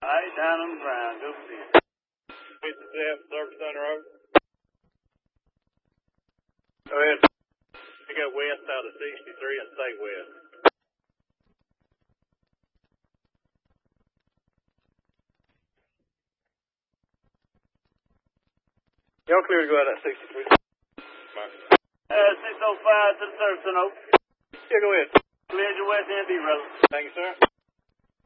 Alright, down on the ground. Go see it. 57, Service Center Road. Go ahead. You go west out of 63 and stay west. Y'all clear to go out at 63. 605 to the Service Center. Yeah, go ahead. Clear your west end, be relevant. Thank you, sir.